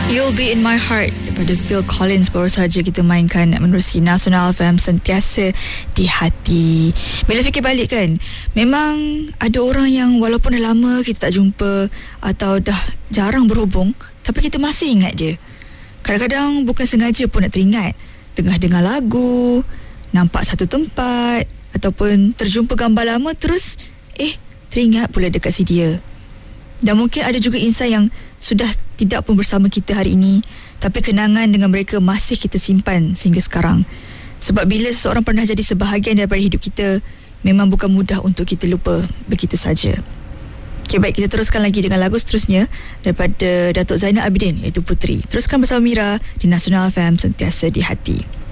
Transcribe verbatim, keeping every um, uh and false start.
You'll Be In My Heart daripada Phil Collins baru saja kita mainkan menerusi Nasional F M, sentiasa di hati. Bila fikir balik kan, memang ada orang yang walaupun dah lama kita tak jumpa atau dah jarang berhubung, tapi kita masih ingat dia. Kadang-kadang bukan sengaja pun nak teringat, tengah dengar lagu, nampak satu tempat ataupun terjumpa gambar lama, terus eh teringat pula dekat si dia. Dan mungkin ada juga insan yang sudah tidak pun bersama kita hari ini, tapi kenangan dengan mereka masih kita simpan sehingga sekarang. Sebab bila seseorang pernah jadi sebahagian daripada hidup kita, memang bukan mudah untuk kita lupa begitu saja. Okay, baik, kita teruskan lagi dengan lagu seterusnya daripada Datuk Zainal Abidin, iaitu Puteri. Teruskan bersama Mira di Nasional F M, sentiasa di hati.